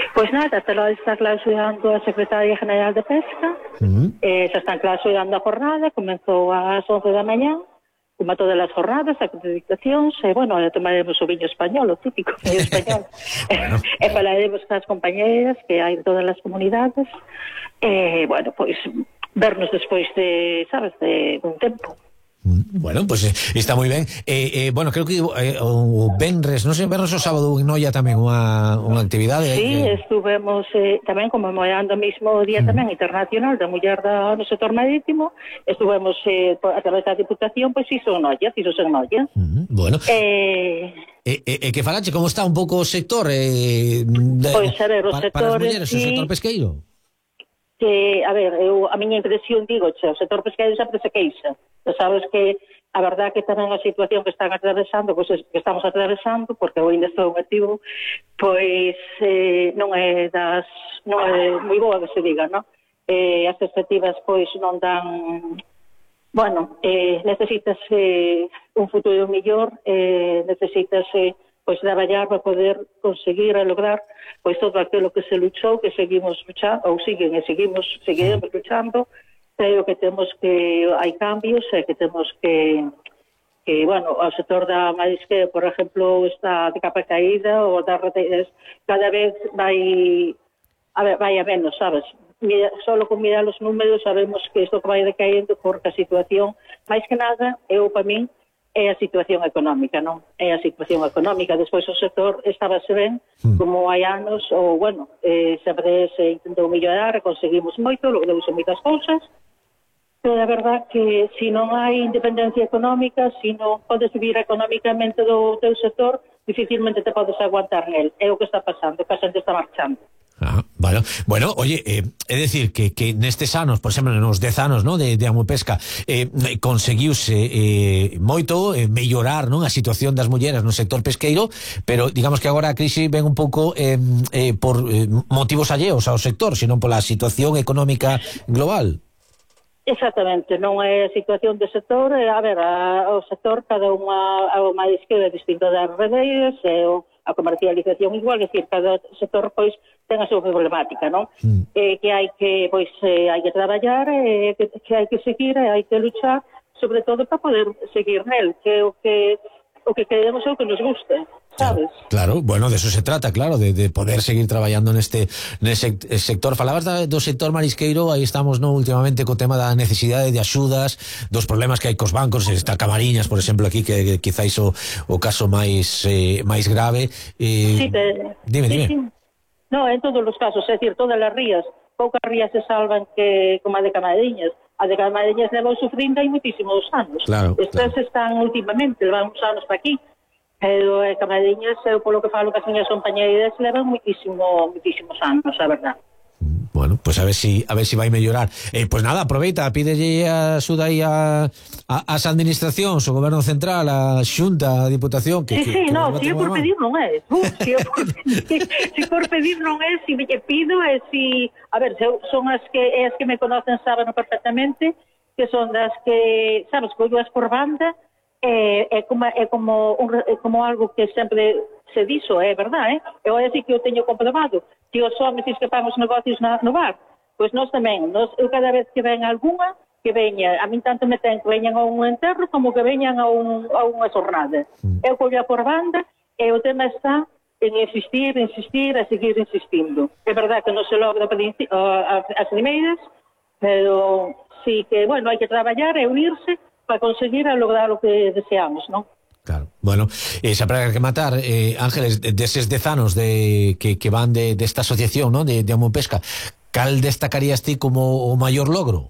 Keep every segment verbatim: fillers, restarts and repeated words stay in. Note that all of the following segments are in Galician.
Pois nada, hasta lá está clausurando a Secretaria General de Pesca, uh-huh. eh, se están clausurando a jornada, comenzou ás once da mañá, como a todas as jornadas, acreditacións, e, bueno, tomaremos o viño español, o típico viño español, bueno. e falaremos con as compañeras que hai en todas as comunidades, e, bueno, pois, vernos despois de, sabes, de un tempo. Bueno, pues eh, está moi ben. Eh, eh, bueno, creo que eh, o venres, non sei, venres o sábado en Noia tamén unha, unha actividade. Sí, eh, estuvemos eh, tamén conmemorando o mismo día mm. tamén internacional da muller da, no sector marítimo. Estuvemos eh, a través da Diputación, pois pues, iso en Noia, iso en Noia. Mm, bueno. Eh... E eh, eh, que falache, como está un pouco o sector? Eh, de, pois a ver, o pa, sector... Para as mulleres, sí, o sector pesqueiro? Que, a ver, eu, a miña impresión, digo, che, o sector pesqueiro sempre se queixa. Tú sabes que a verdad que tamén a situación que están atravesando, pois pues, que estamos atravesando, porque eu ainda estou activo, pois eh, non é das non é moi boa que se diga, non? Eh, as perspectivas pois non dan, bueno, eh, necesitas eh, un futuro mellor, eh, necesitas eh, pois traballar para poder conseguir e lograr pois todo aquilo que se luchou, que seguimos luchando, ou siguen e seguimos seguiremos luchando. Creo que temos que hai cambios e que temos que que, bueno, o sector da marisqueira, por exemplo, está de capa caída, ou das redes cada vez vai a ver, vai a menos, sabes? Mira, solo con mirar os números sabemos que isto vai decaendo porque a situación, máis que nada, eu para min é a situación económica, non? É a situación económica. Despois o sector estábase ben, mm. como hai anos, ou, bueno, eh, sempre se intentou mellorar, conseguimos moito, logradouse moitas cousas, pero a verdad que se non hai independencia económica, se non podes vivir económicamente do teu sector, dificilmente te podes aguantar nel. É o que está pasando, que a xente está marchando. Ah, bueno, bueno, oye, eh, é decir que, que nestes anos, por exemplo, nos dez anos, ¿no? de, de Amupesca, eh, conseguiuse eh, moito eh, mellorar, non, a situación das mulleres no sector pesqueiro, pero digamos que agora a crise ven un pouco eh, eh, por eh, motivos alleos ao sector, senón pola situación económica global. Exactamente, non é a situación do sector, a ver, a, o sector cada unha a marisqueira é distinto das redeiras, e o, a comercialización igual, é dicir, cada sector pois ten a súa problemática, non? Mm. Eh, que hai que, pois, eh, hai que traballar, eh, que, que hai que seguir, e hai que luchar, sobre todo para poder seguir nel, que é o que o que queremos é o que nos guste, sabes? Claro, bueno, de eso se trata, claro, de, de poder seguir traballando neste, neste sector. Falabas da, do sector marisqueiro, aí estamos, no, últimamente co tema da necesidade de axudas, dos problemas que hai cos bancos, está Camariñas, por exemplo, aquí, que, que quizáis o, o caso máis eh, máis grave. Eh, sí, te, dime, sí, dime. Sí. No, en todos os casos, é dicir, todas as rías, poucas rías se salvan que como a de Camariñas. A de Camariñas levou sufrindo hai moitísimos anos. Claro, Estas claro. están últimamente, levan uns anos para aquí. Pero eh, Camariñas, eu polo que falo que as miñas compañeiras, levan moitísimo, moitísimos anos, a verdad. Bueno, pues a ver si a ver si vai mellorar. Eh, pues nada, aproveita, pídelle axuda aí a, a as administracións, o Goberno Central, a Xunta, a Diputación, que Sí, que, sí, que no, si é por pedir non é. Uh, si é por pedir, si por pedir non é, si me lle pido é si, a ver, son as que as que me conocen saben perfectamente que son das que, sabes, colloas por banda, é, é como é como un, é como algo que sempre se dixo, é verdade, eh? Eu é así que eu teño comprobado, que os homens que pagan os negocios na, no bar, pois nós tamén, nós, eu cada vez que ven alguna, que veña, a min tanto me ten que veñan a un enterro como que veñan a, un, a unha xornada. Mm. Eu collo por banda, e o tema está en insistir, insistir, a seguir insistindo. É verdade que non se logra as primeiras, pero sí que, bueno, hai que traballar e unirse para conseguir a lograr o que deseamos, non? Claro, bueno, eh, xa para que matar, eh, Ángeles, deses dez anos de, que, que van de, de esta asociación, ¿no? de, de Amupesca, cal destacarías ti como o maior logro?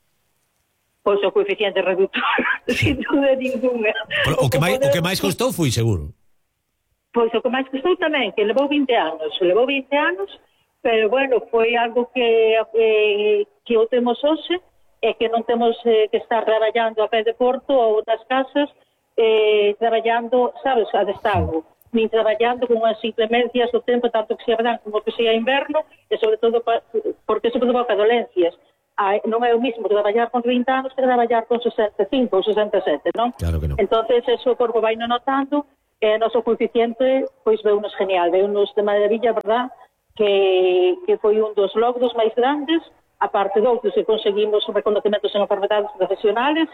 Pois o coeficiente reductor, sin duda ninguna. O, o, que máis, o que máis costou foi, seguro? Pois o que máis costou tamén, que levou vinte anos, levou vinte anos, pero bueno, foi algo que, eh, que o temos hoxe, e que non temos eh, que estar traballando a pé de porto ou nas casas, eh, traballando, sabes, a destago, nin traballando con as inclemencias do tempo, tanto que sea verán como que sea inverno, e sobre todo pa, porque eso provoca dolencias. Ah, non é o mismo traballar con vinte anos que traballar con sesenta e cinco ou sesenta e sete, non? Claro que non. Entonces, eso o corpo vai non notando, e o noso coeficiente, pois, veunos genial, veunos de maravilla, verdad? que, que foi un dos logros máis grandes, aparte de outros que conseguimos reconocimientos en enfermedades profesionales,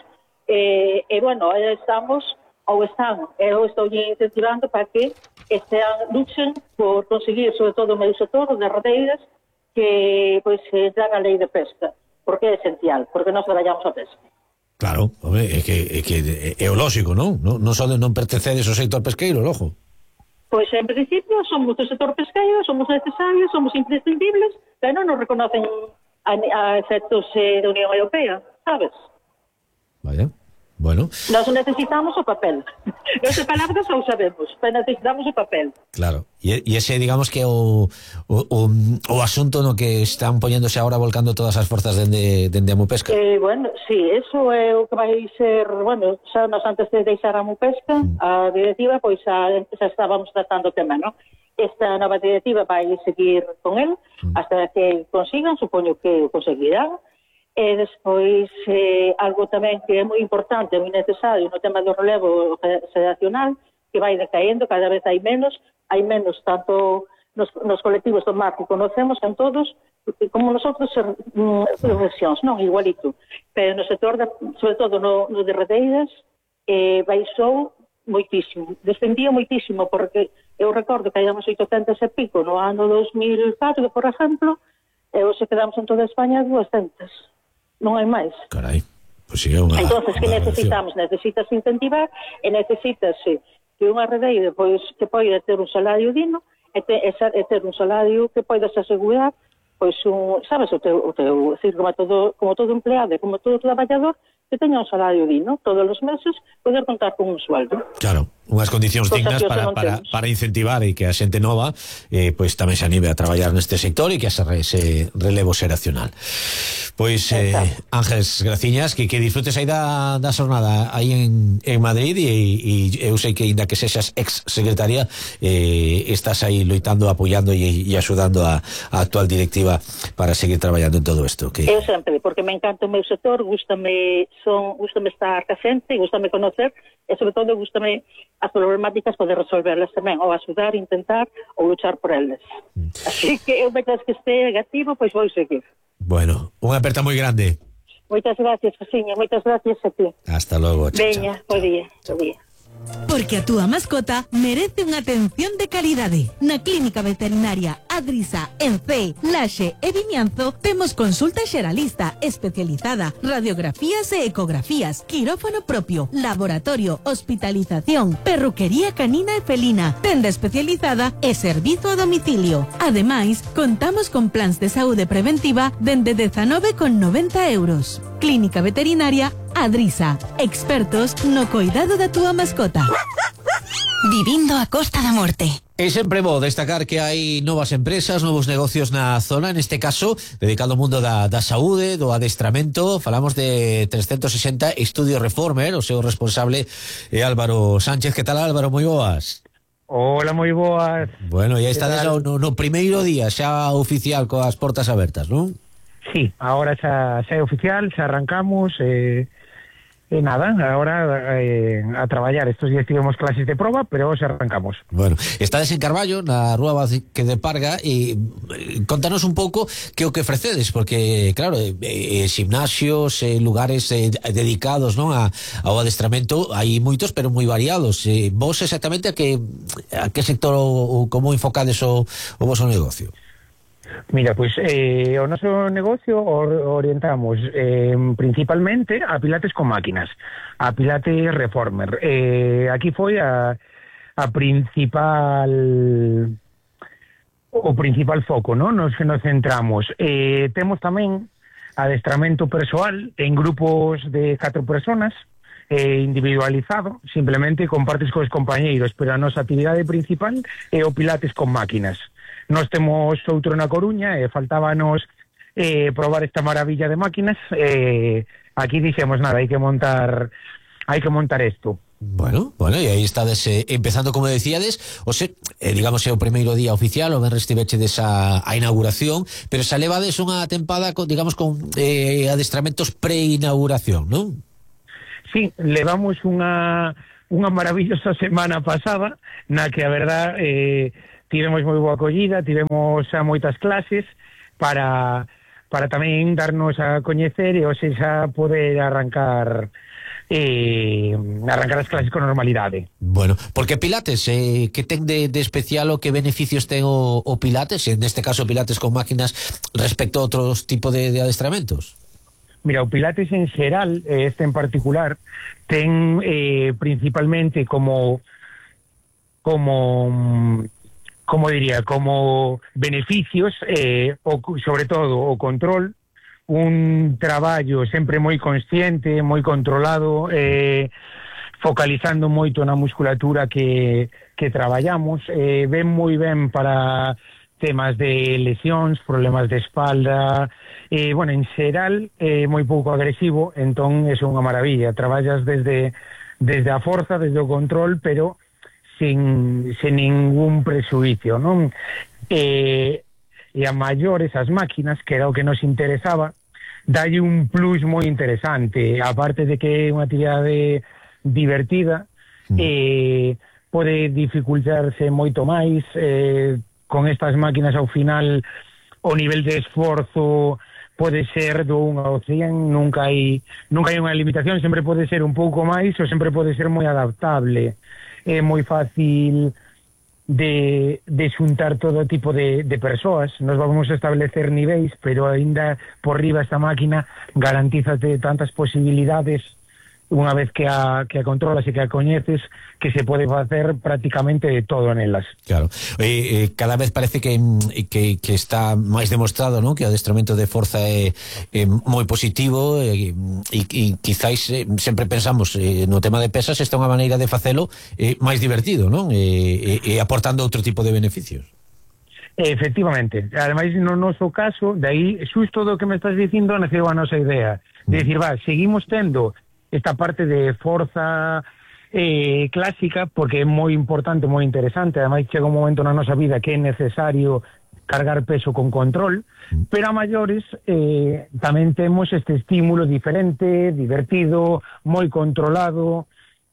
e, e bueno, estamos, ou están, eu estou incentivando para que estean, luchen por conseguir, sobre todo o meu sector, de redeiras, que pois entran a lei de pesca, porque é esencial, porque nós traballamos a pesca. Claro, home, é que é, que é o lógico, non? Non, non só non pertencedes ao sector pesqueiro, lojo. Pois en principio somos do sector pesqueiro, somos necesarios, somos imprescindibles, pero non nos reconocen a, a efectos eh, da Unión Europea, sabes? Vaya. Bueno. Nós necesitamos o papel. Non sei palabras ou sabemos, pero necesitamos o papel. Claro. E, e ese, digamos que o, o, o, o asunto no que están poñéndose ahora, volcando todas as forzas dende, dende a Amupesca. Eh, bueno, sí, eso é o que vai ser, bueno, xa nos antes de deixar a Amupesca, mm. a directiva, pois xa, xa estábamos tratando o tema, non? Esta nova directiva vai seguir con el, mm. hasta que consigan, supoño que conseguirán. E despois, eh, algo tamén que é moi importante, moi necesario no tema do relevo xeracional, que vai decaendo, cada vez hai menos, hai menos tanto nos, nos colectivos do mar que conocemos en todos, como nosotros profesións, non, igualito. Pero no sector, de, sobre todo no, no de redeiras, eh, baixou moitísimo, descendía moitísimo, porque eu recordo que éramos oitocentos e pico no ano dos mil e catro, por exemplo, e hoxe quedamos en toda España duascentos. Non hai máis. Carai, pois sí, é unha... Entonces, que necesitamos? Necesitas incentivar e necesitas sí, que unha redeira pois, que poida ter un salario digno e, te, e, e ter un salario que poidas asegurar pois un, sabes, o teu, o teu decir, como todo, como todo empleado, como todo traballador, que teña un salario digno todos os meses, poder contar con un sueldo. Claro, unhas condicións dignas para, para, para incentivar e que a xente nova eh, pois tamén se anime a traballar neste sector e que ese, ese relevo xeracional. Pois eh, Ángeles Graciñas, que, que disfrutes aí da, da xornada aí en, en Madrid e, e eu sei que ainda que sexas ex secretaria eh, estás aí loitando, apoiando e, e axudando a, a actual directiva para seguir traballando en todo isto. Que... Eu sempre, porque me encanta o meu sector, gústame, son, gústame estar ca xente, gústame conocer e sobre todo gústame as problemáticas poder resolverlas tamén, ou axudar, intentar ou luchar por eles. Mm. Así que eu veces que este negativo, pois vou seguir. Bueno, unha aperta moi grande. Moitas gracias, Josiña, moitas gracias a ti. Hasta logo. Veña, bo día, bo día. Porque a túa mascota merece unha atención de calidade. Na Clínica Veterinaria Adrisa, en Cee, Laxe e Vimianzo temos consulta xeralista especializada, radiografías e ecografías, quirófano propio, laboratorio, hospitalización, perruquería canina e felina, tenda especializada e servizo a domicilio. Ademais, contamos con plans de saúde preventiva dende dezanove con noventa euros. Clínica Veterinaria Adrisa, expertos no coidado da túa mascota. Vivindo a costa da morte. E sempre vou destacar que hai novas empresas, novos negocios na zona, neste caso, dedicado ao mundo da, da saúde, do adestramento. Falamos de trescentos sesenta Estudio Reformer, o seu responsable é Álvaro Sánchez. Que tal, Álvaro? Moi boas. Hola, moi boas. Bueno, e estades no, no primeiro día xa oficial coas portas abertas, non? Sí, ahora xa, xa é oficial, xa arrancamos e, e nada, agora eh, a traballar. Estos días tivemos clases de proba, pero xa arrancamos. Bueno, estades en Carballo, na Rúa Vázquez de Parga, e contanos un pouco que o que ofrecedes, porque claro, eh, gimnasios, eh, lugares eh, dedicados, non, a, ao adestramento, hai moitos, pero moi variados. Eh, vos exactamente a que a que sector ou, ou como enfocades o, o vosso negocio? Mira, pois pues, eh, o noso negocio orientamos eh, principalmente a pilates con máquinas, a pilates reformer. Eh, aquí foi a, a principal o principal foco, ¿no? Nos que nos centramos. Eh, temos tamén adestramento persoal en grupos de catro personas, eh, individualizado, simplemente compartes cos compañeiros, pero a nosa actividade principal é o pilates con máquinas. Nós temos outro na Coruña e faltábanos eh, probar esta maravilla de máquinas. Eh, aquí dixemos nada, hai que montar hai que montar isto. Bueno, bueno, e aí estades eh, empezando, como decíades, o se, eh, digamos, é o primeiro día oficial, o venres tivechedes a, a inauguración, pero xa levades unha tempada, con, digamos, con eh, adestramentos pre-inauguración, non? Sí, levamos unha unha maravillosa semana pasada na que a verdad eh, tivemos moi boa acollida, tivemos a moitas clases para para tamén darnos a coñecer e, ou seja, poder arrancar eh, arrancar as clases con normalidade. Bueno, porque Pilates, eh, que ten de, de especial o que beneficios ten o, o Pilates, en este caso Pilates con máquinas, respecto a outros tipos de, de adestramentos? Mira, o Pilates en xeral, este en particular, ten eh, principalmente como como como diría, como beneficios, eh, o, sobre todo o control, un traballo sempre moi consciente, moi controlado, eh, focalizando moito na musculatura que, que traballamos, eh, ven moi ben para temas de lesións, problemas de espalda, eh, bueno, en xeral, eh, moi pouco agresivo, entón é unha maravilla, traballas desde, desde a forza, desde o control, pero sin, sin ningún presuicio, non? E, e a maiores as máquinas, que era o que nos interesaba, dalle un plus moi interesante, aparte de que é unha actividade divertida, mm. eh, pode dificultarse moito máis, eh, con estas máquinas ao final o nivel de esforzo pode ser do un ao cien, nunca hai nunca hai unha limitación, sempre pode ser un pouco máis ou sempre pode ser moi adaptable. É moi fácil de, de xuntar todo tipo de, de persoas. Nos vamos a establecer niveis, pero aínda por riba esta máquina garantízate tantas posibilidades unha vez que a, que a controlas e que a coñeces, que se pode facer prácticamente de todo nelas. Claro, eh, eh, cada vez parece que, que, que está máis demostrado, ¿no?, que o adestramento de forza é, é moi positivo, e, e, e quizáis eh, sempre pensamos eh, no tema de pesas, esta é unha maneira de facelo eh, máis divertido, non? E, e, e aportando outro tipo de beneficios. Efectivamente, ademais no noso caso, de aí, xusto do que me estás dicindo, naceu a nosa idea, de decir, va, seguimos tendo esta parte de forza eh, clásica, porque é moi importante, moi interesante, ademais chega un momento na nosa vida que é necesario cargar peso con control, pero a maiores eh, tamén temos este estímulo diferente, divertido, moi controlado,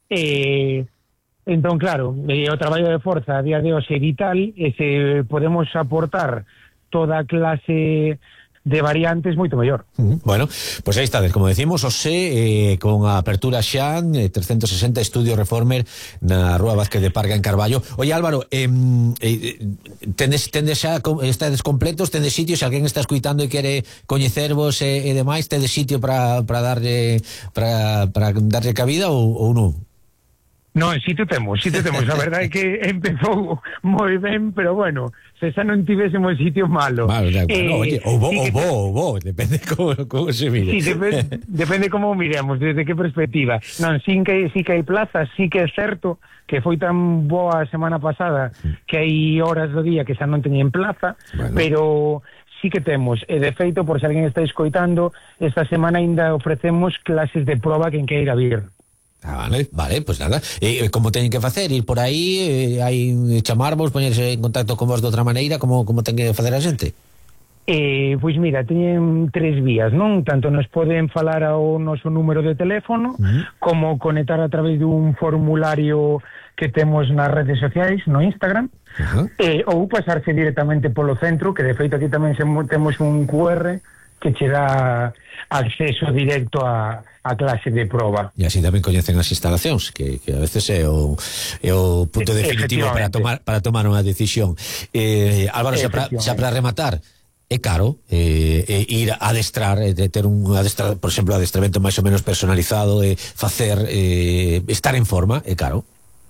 eh, entón claro, eh, o traballo de forza a día de hoxe é vital, e se podemos aportar toda clase de variantes moito mellor. Mm, bueno, pois pues aí está, como decimos, Ose, eh, con a apertura xa eh, trescentos sesenta Estudio Reformer na Rúa Vázquez de Parga en Carballo. Oye, Álvaro, eh, eh, tendes, tendes xa, estades completos, tendes sitio, se alguén está escuitando e quere coñecervos e, e demais, tendes sitio para para darlle para para darlle cabida ou, ou non? Non, sitio temos, sitio temos. A verdade é que empezou moi ben, pero bueno, se xa non tivésemos sitio malo. Vale, de acuerdo. Eh, no, oye, ou bo, sí ou bo, ou bo, depende como, como se mire. Sí, depende, depende como miremos, desde que perspectiva. Non, sí que, sí que hai plazas, sí que é certo que foi tan boa a semana pasada que hai horas do día que xa non teñen plaza, bueno, pero sí que temos, e de feito, por se alguén está escoitando, esta semana ainda ofrecemos clases de proba quen queira vir. Ah, vale, vale, pues nada. Eh, como teñen que facer? Ir por aí, eh, hai chamarvos, poñerse en contacto con vos de outra maneira, como, como ten que facer a xente? Eh, pois mira, teñen tres vías, non? Tanto nos poden falar ao noso número de teléfono, uh-huh, como conectar a través dun formulario que temos nas redes sociais, no Instagram, uh-huh, eh, ou pasarse directamente polo centro, que de feito aquí tamén se, temos un cu erre que che dá acceso directo a, a clase de proba. E así tamén coñecen as instalacións, que, que a veces é o, é o punto definitivo para tomar para tomar unha decisión. Eh, Álvaro, xa para, xa para rematar, é caro eh, eh, ir a adestrar, eh, de ter un adestrar, por exemplo, adestramento máis ou menos personalizado, e eh, facer, eh, estar en forma, é caro?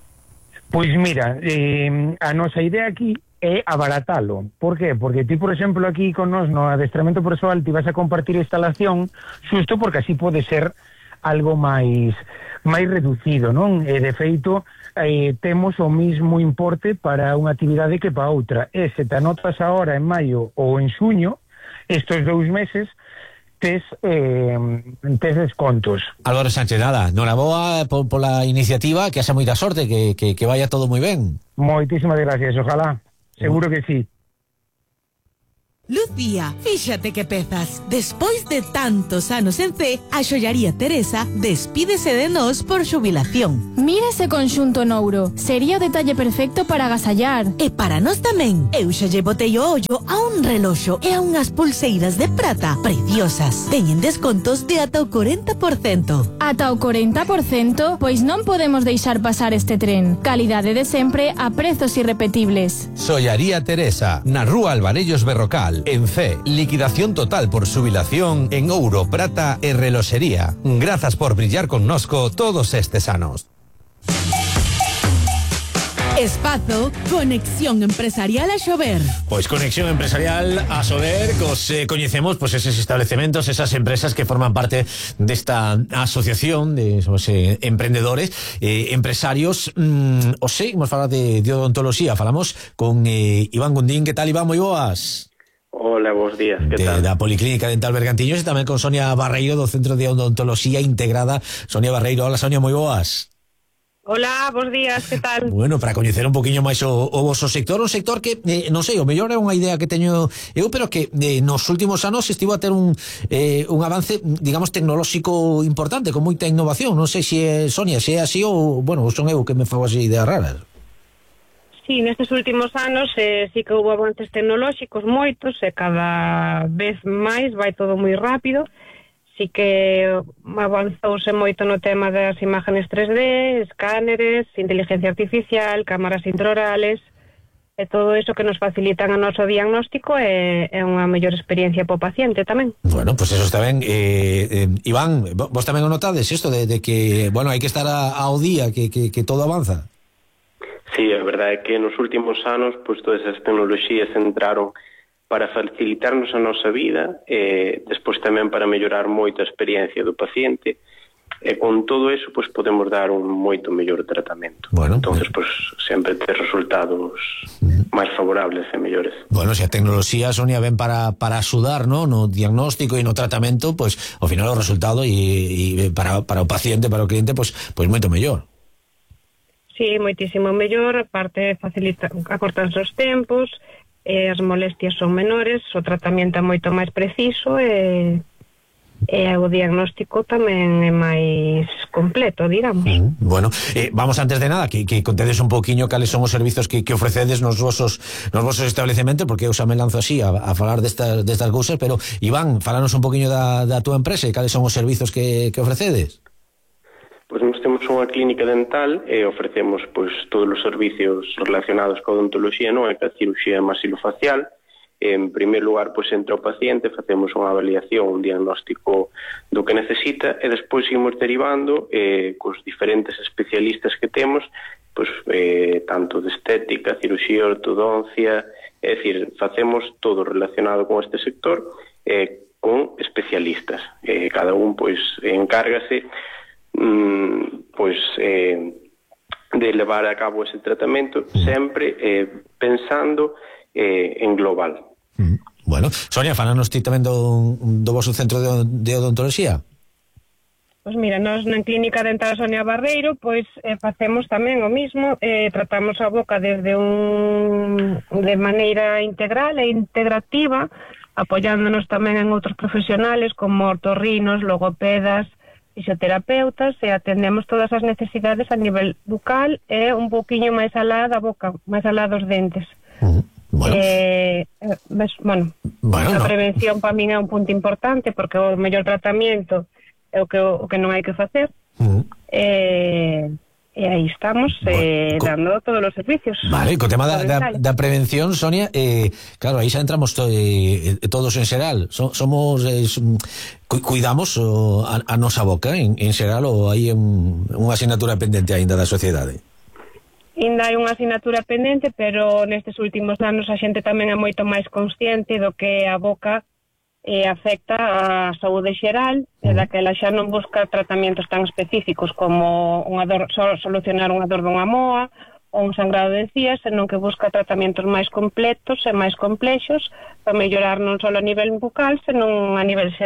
Pois mira, eh, a nosa idea aquí é abaratalo. Por qué? Porque ti, por exemplo, aquí con nos no adestramento persoal ti vas a compartir a instalación xusto porque así pode ser algo máis máis reducido, non? E de feito eh, temos o mismo importe para unha actividade que para outra. E se te anotas ahora en maio ou en xuño, estos dous meses tes, eh, tes descontos. Álvaro Sánchez, nada, noraboa por, por la iniciativa, que haxa moita sorte, que, que, que vaya todo moi ben. Moitísimas gracias, ojalá. Seguro que sí. Lucía, fíxate que pezas. Despois de tantos anos en C, a xollaría Teresa despídese de nós por xubilación. Mira ese conxunto en ouro. Sería o detalle perfecto para agasallar. E para nós tamén. Eu xa lle botei o ollo a un reloxo e a unhas pulseiras de prata preciosas. Teñen descontos de ata o cuarenta por cento. Ata o cuarenta por cento? Pois non podemos deixar pasar este tren. Calidade de sempre a prezos irrepetibles. Xollaría Teresa, na rúa Alvarellos Berrocal. En C, liquidación total por xubilación en ouro, prata e reloxería. Grazas por brillar connosco todos estes anos. Espazo, conexión empresarial a xover. Pois conexión empresarial a xover, cos eh, coñecemos pois eses establecementos, esas empresas que forman parte desta asociación de somos, eh, emprendedores, eh, empresarios. Mm, o sei, imos falar de, de odontoloxía. Falamos con eh, Iván Gundín. Que tal, Iván? Moi boas. Hola, bons días, que de, tal? Da Policlínica Dental Bergantiños, e tamén con Sonia Barreiro do Centro de Odontoloxía Integrada. Sonia Barreiro, hola Sonia, moi boas. Hola, bons días, que tal? Bueno, para coñecer un poquinho máis o, o vosso sector, un sector que, eh, non sei, o mellor é unha idea que teño eu, pero que eh, nos últimos anos estivo a ter un eh, un avance, digamos, tecnolóxico importante, con moita innovación. Non sei se é, Sonia, se é así ou, bueno, son eu que me fago así ideas raras. Sí, nestes últimos anos eh, sí que houve avances tecnolóxicos moitos e cada vez máis vai todo moi rápido. Sí que avanzouse moito no tema das imágenes tres D, escáneres, inteligencia artificial, cámaras intraorales e todo eso que nos facilitan o noso diagnóstico e, e unha mellor experiencia para o paciente tamén. Bueno, pues eso está ben. Eh, eh, Iván, vos tamén o notades isto de, de que, bueno, hai que estar a, ao día, que, que, que todo avanza? Sí, a verdade é que nos últimos anos pues, todas as tecnoloxías entraron para facilitarnos a nosa vida e despois tamén para mellorar moito a experiencia do paciente e con todo eso pues, podemos dar un moito mellor tratamento. Bueno, entonces pues, sempre ter resultados uh-huh. máis favorables e mellores. Bueno, se a tecnoloxía, Sonia, ven para, para axudar, ¿no? No diagnóstico e no tratamento, pues ao final o resultado e, e para, para o paciente, para o cliente, pues, pues moito mellor. Sí, moitísimo mellor, aparte facilita, acortan os tempos, e as molestias son menores, o tratamento é moito máis preciso e, e o diagnóstico tamén é máis completo, digamos. Mm, bueno, eh, vamos antes de nada que, que contedes un poquinho cales son os servizos que, que ofrecedes nos vosos, nos vosos establecementos, porque eu xa me lanzo así a, a falar destas, destas cousas, pero Iván, falanos un poquinho da, da túa empresa e cales son os servizos que, que ofrecedes. Pois nós temos unha clínica dental e ofrecemos pois todos os servicios relacionados coa odontoloxía, non é que a cirurxía maxilofacial. En primeiro lugar, pois entra o paciente, facemos unha avaliación, un diagnóstico do que necesita e despois seguimos derivando eh, cos diferentes especialistas que temos, pois eh, tanto de estética, cirurxía, ortodoncia, é dicir, facemos todo relacionado con este sector eh, con especialistas. Eh, cada un pois encárgase pois eh, de levar a cabo ese tratamento sempre eh, pensando eh, en global. Mm. Bueno, Sonia, falanos ti tamén do, do vosso centro de, de odontoloxía? Pois mira, nós na Clínica Dental Sonia Barreiro pois eh, facemos tamén o mismo, eh, tratamos a boca desde un de maneira integral e integrativa, apoiándonos tamén en outros profesionales como ortorrinos, logopedas, fisioterapeutas e atendemos todas as necesidades a nivel bucal e un poquinho máis alá da boca, máis alá dos dentes. Uh, bueno. Eh, ves, bueno, bueno, a no. prevención para min é un punto importante porque o mellor tratamento é o que, o que non hai que facer. Uh. Eh, e aí estamos eh, bueno, dando todos os servicios. Vale, co tema da, da, da prevención, Sonia, eh, claro, aí xa entramos to, eh, todos en xeral. So, somos eh, cu, cuidamos o, a, a nosa boca en, en xeral ou hai un, unha asignatura pendente aínda da sociedade? Ainda hai unha asignatura pendente, pero nestes últimos anos a xente tamén é moito máis consciente do que a boca e afecta a saúde xeral, e daquela xa non busca tratamentos tan específicos como unha dor, solucionar unha dor dunha moa ou un sangrado de encías, senón que busca tratamentos máis completos e máis complexos para mellorar non só a nivel bucal, senón a nivel xeral.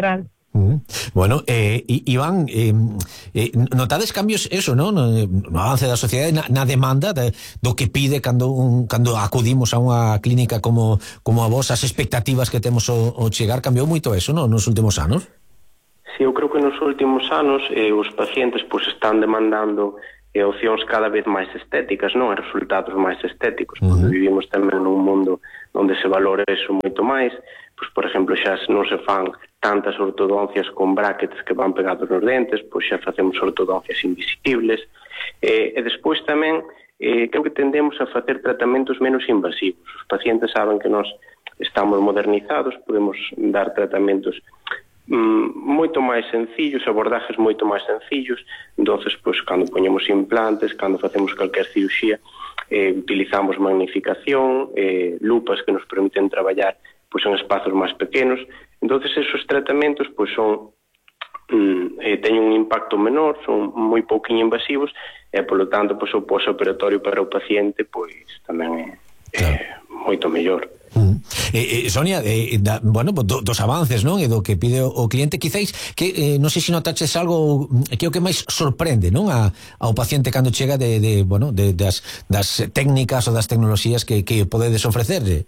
Uh-huh. Bueno, eh, Iván, eh, eh, notades cambios eso, ¿no? No, no avance da sociedade na, na demanda de, do que pide cando, un, cando acudimos a unha clínica como, como a vos, as expectativas que temos o, o chegar, cambiou moito eso, ¿no? Nos últimos anos? Sí, eu creo que nos últimos anos eh, os pacientes pues, están demandando eh, opcións cada vez máis estéticas, non? E resultados máis estéticos, porque uh-huh. vivimos tamén nun mundo onde se valora eso moito máis. Pois, por exemplo, xa non se fan tantas ortodoncias con brackets que van pegados nos dentes, pois xa facemos ortodoncias invisibles. Eh, e despois tamén, eh, creo que tendemos a facer tratamentos menos invasivos. Os pacientes saben que nós estamos modernizados, podemos dar tratamentos mm, moito máis sencillos, abordajes moito máis sencillos. Entonces, pois, cando poñemos implantes, cando facemos calquer cirurxía, eh, utilizamos magnificación, eh, lupas que nos permiten traballar pois en espazos máis pequenos. Entonces esos tratamentos pois son mm, eh, teñen un impacto menor, son moi pouquinho invasivos e polo tanto pois o posoperatorio para o paciente pois tamén é, claro. é moito mellor. Mm. Eh, eh, Sonia, eh, da, bueno, do, dos avances, non? E do que pide o, o cliente, quizáis que eh, non sei se notaches algo que é o que máis sorprende, non? A, ao paciente cando chega de, de bueno, de, das, das técnicas ou das tecnoloxías que, que podedes ofrecerle.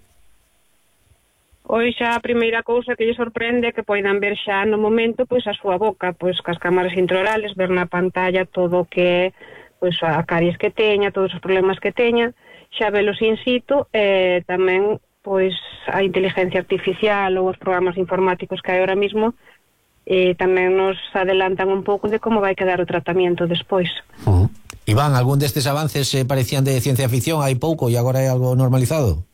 Hoxe xa a primeira cousa que lle sorprende é que poidan ver xa no momento pois a súa boca, pois cas cámaras intraorales, ver na pantalla todo o que pois a caries que teña, todos os problemas que teña, xa velos in situ, e tamén pois a inteligencia artificial ou os programas informáticos que hai ahora mismo e tamén nos adelantan un pouco de como vai quedar o tratamento despois. Uh-huh. Iván, algún destes avances eh, parecían de ciencia ficción hai pouco e agora é algo normalizado?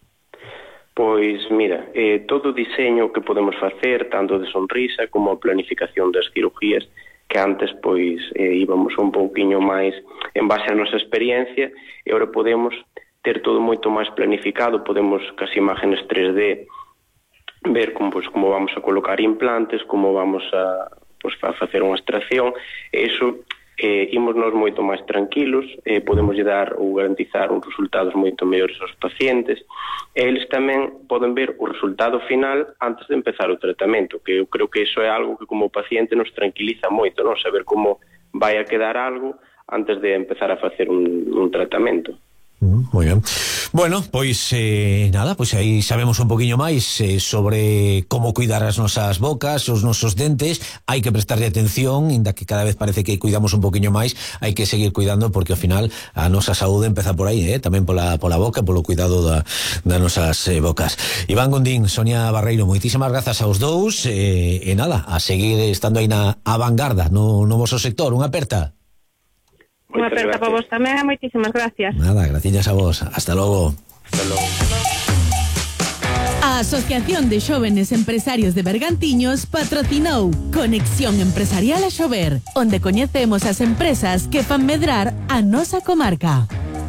Pois, mira, eh, todo o diseño que podemos facer, tanto de sonrisa como a planificación das cirugías, que antes, pois, eh, íbamos un pouquiño máis en base á nosa experiencia, e agora podemos ter todo moito máis planificado, podemos, cas imágenes tres D, ver como, pois, como vamos a colocar implantes, como vamos a, pois, a facer unha extracción, e iso eh, imos nos moito máis tranquilos, eh, podemos dar ou garantizar uns resultados moito mellores aos pacientes, e eles tamén poden ver o resultado final antes de empezar o tratamento, que eu creo que iso é algo que como paciente nos tranquiliza moito, non? Saber como vai a quedar algo antes de empezar a facer un, un tratamento. Mm, moi ben. Bueno, pois eh, nada, pois aí sabemos un poquinho máis eh, sobre como cuidar as nosas bocas, os nosos dentes. Hai que prestarle atención, inda que cada vez parece que cuidamos un poquinho máis, hai que seguir cuidando porque ao final a nosa saúde empeza por aí, eh? Tamén pola, pola boca, polo cuidado da, das nosas eh, bocas. Iván Gondín, Sonia Barreiro, moitísimas grazas aos dous eh, e nada, a seguir estando aí na a vanguarda no, no vosso sector. Unha aperta. Unha aperta para vos tamén, moitísimas gracias. Nada, gracias a vos. Hasta logo. Hasta logo. A Asociación de Xóvenes Empresarios de Bergantiños patrocinou Conexión Empresarial a Xover, onde coñecemos as empresas que fan medrar a nosa comarca.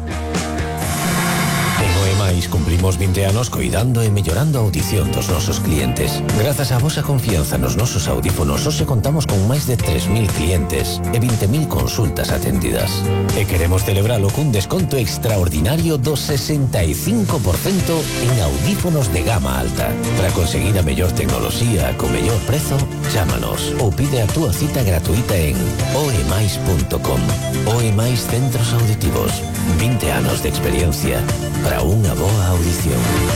Cumplimos vinte anos coidando e mellorando a audición dos nosos clientes. Grazas á vosa confianza nos nosos audífonos, hoxe contamos con máis de tres mil clientes e vinte mil consultas atendidas. E queremos celebralo cun desconto extraordinario do sesenta e cinco por cento en audífonos de gama alta. Para conseguir a mellor tecnoloxía co mellor prezo, chámanos ou pide a túa cita gratuita en oemais punto com. Oemais Centros Auditivos. vinte anos de experiencia para unha boa audición.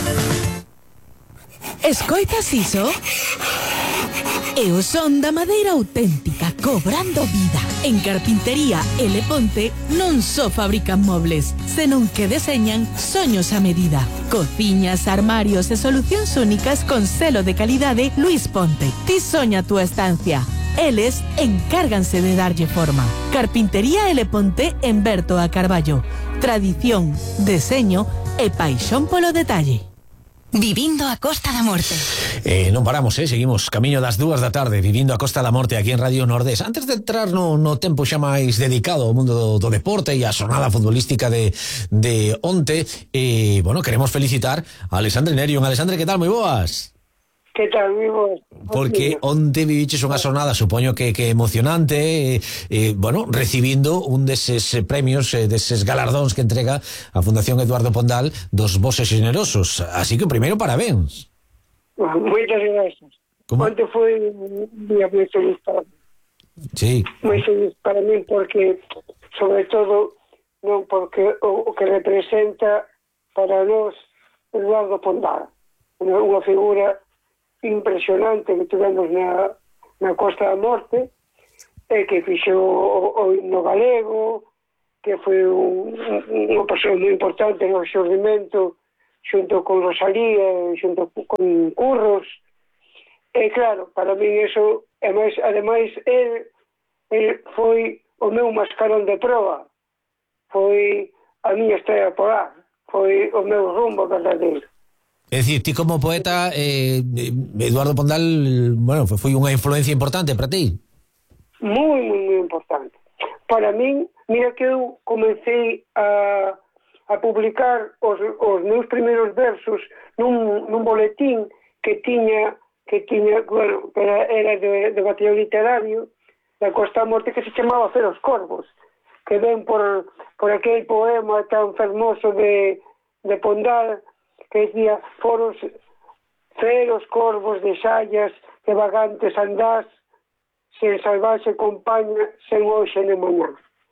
Escoitas iso? É o son da madeira auténtica cobrando vida. En Carpintería L. Ponte non só fabrican mobles, senón que deseñan soños a medida. Cociñas, armarios e solucións únicas con selo de calidade Luis Ponte. Ti soña a túa estancia. Eles encárganse de darlle forma. Carpintería L. Ponte en Berto a Carballo. Tradición, deseño e paixón polo detalle. Vivindo a Costa da Morte. Eh, non paramos, eh? Seguimos camiño das dúas da tarde, vivindo a Costa da Morte aquí en Radio Nordés. Antes de entrar no, no tempo xa máis dedicado ao mundo do, do deporte e a xornada futbolística de, de onte, eh, bueno, queremos felicitar a Alexandre Nerion. Alexandre, que tal? Moi boas. Que tal, vivos? Porque onde viviches unha xornada, supoño que, que emocionante, eh, eh, bueno, recibindo un deses premios, eh, deses galardóns que entrega a Fundación Eduardo Pondal dos voces generosos. Así que, primeiro, parabéns. Moitas gracias. Como? Onte foi un día moi feliz para mí. Sí. Moi feliz para mí porque, sobre todo, non porque o, o que representa para nós Eduardo Pondal, unha, unha figura impresionante que tivemos na, na Costa da Morte, e que fixo o, o himno galego, que foi un, unha persoa moi importante no xurdimento, xunto con Rosalía, xunto con Curros, e claro, para mí eso, e máis, ademais, el, el foi o meu mascarón de proa, foi a miña estrela polar, foi o meu rumbo verdadeiro. É dicir, ti como poeta, eh, Eduardo Pondal, bueno, foi unha influencia importante para ti. Moi, moi, moi importante. Para min, mira que eu comecei a, a publicar os, os meus primeiros versos nun, nun boletín que tiña, que tiña, bueno, era, era de, de batallón literario da Costa da Morte, que se chamaba Fer os Corvos, que ven por, por aquel poema tan fermoso de, de Pondal, que decía: foros, fer os corvos de xallas, que vagantes andás, sen salvaxe compaña, sen hoxe nem mañá.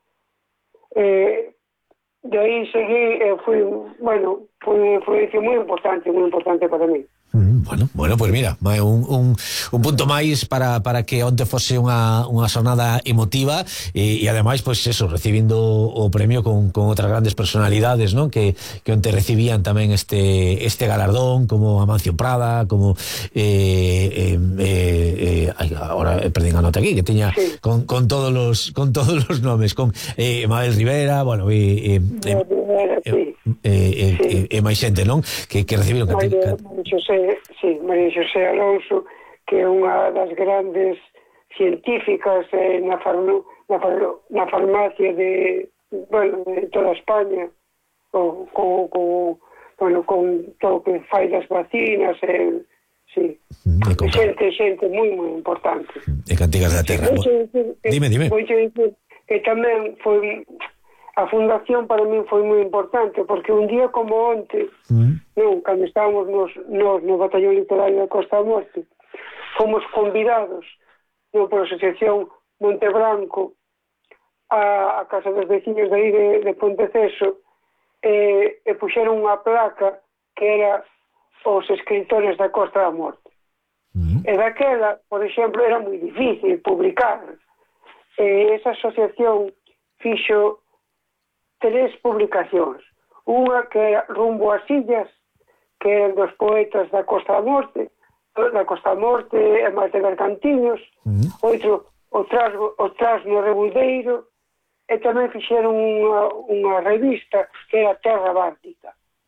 Eh, de aí seguí, e eh, foi, bueno, foi unha influencia moi importante, moi importante para mí. Bueno, bueno, pues mira, un, un, un punto máis para, para que onte fose unha, unha xornada emotiva e, e ademais, pois pues eso, recibindo o premio con, con outras grandes personalidades, non? Que, que onte recibían tamén este, este galardón, como Amancio Prada, como eh, eh, eh, eh, ahora perdín a nota aquí, que teña sí. con, con todos los con todos los nomes, con eh, Mabel Rivera, bueno, e eh, eh, eh, eh, eh, sí. eh, máis xente, non? Que, que recibiron María, José, sí, María José Alonso, que é unha das grandes científicas eh, na, farm, na, na farmacia de, bueno, de toda España, con, con, con, bueno, con todo o que fai das vacinas, eh, sí, mm, xente, xente moi, moi importante. E cantigas da terra. Sí, decir, dime, dime. Vou dicir que tamén foi... A fundación para mí foi moi importante, porque un día como onte, mm. non, cando estábamos nos, nos no batallón literario da Costa da Morte, fomos convidados non, por a Asociación Montebranco a, a Casa dos Veciños de aí de, de Ponteceso, e, e puxeron unha placa que era os escritores da Costa da Morte. Mm. E daquela, por exemplo, era moi difícil publicar. E esa asociación fixo tres publicacións. Unha que era Rumbo ás Illas, que eran dos poetas da Costa da Morte, da Costa da Morte e máis de Bergantiños, mm. outro, o Trasno, o Trasno Rebuldeiro, e tamén fixeron unha, unha revista que era Terra Báltica.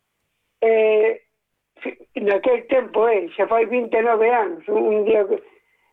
E, naquel tempo, eh, xa fai vinte e nove anos, un día que...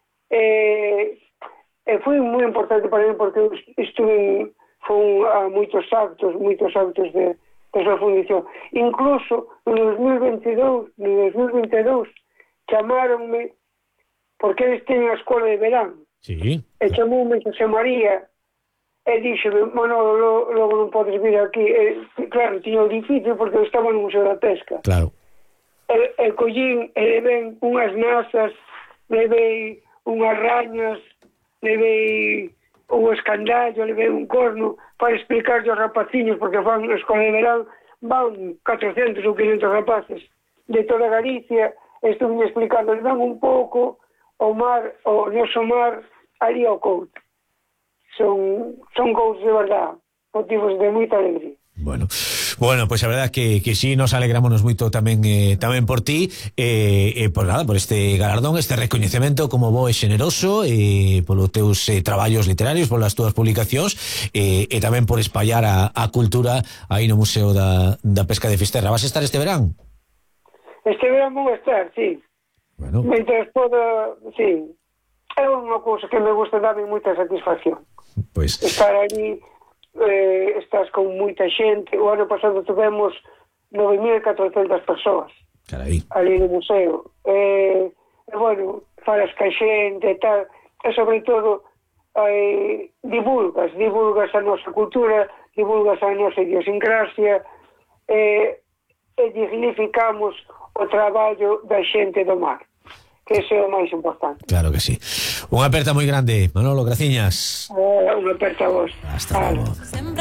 E, e foi moi importante para mí, porque estuve... Fon a moitos actos, moitos actos de, de súa fundición. Incluso no dos mil veintidós, no dos mil veintidós, chamáronme, porque eles teñen a escola de verán. Sí. E chamoume José María, e díxeme: Manolo, logo non podes vir aquí. E, claro, tiño difícil porque estaba no Museo da Pesca. Claro. E, e collín, e levei unhas nasas, levei unhas rañas, levei un escandallo, levei un corno para explicar aos rapaciños, porque fan na escola de verán, van catrocentos ou quinhentos rapaces de toda Galicia, estuve explicando, dan un pouco o mar, o noso mar, ali ao couto. Son, son coutos de verdad, motivos de moita alegría. Bueno, bueno, pues a verdad que, que sí, nos alegramos moito tamén eh, tamén por ti, eh, eh, por nada, por este galardón, este recoñecemento como bo e xeneroso, eh, polos teus eh, traballos literarios, polas túas publicacións, eh, e tamén por espallar a, a cultura aí no Museo da, da Pesca de Fisterra. Vas a estar este verán? Este verán vou estar, sí. Bueno. Mientras poda, sí. É unha cousa que me gusta, darme moita satisfacción. Pues... Estar allí... Eh, estás con moita xente. O ano pasado tivemos nove mil catrocentas persoas. Carai. Ali no museo. E, eh, bueno, falas ca xente e tal, e sobre todo eh, divulgas, divulgas a nosa cultura, divulgas a nosa idiosincrasia, e, e dignificamos o traballo da xente do mar. que ese é o máis importante. Claro que sí. Unha aperta moi grande, Manolo, graciñas. Eh, unha aperta a vos. Hasta luego.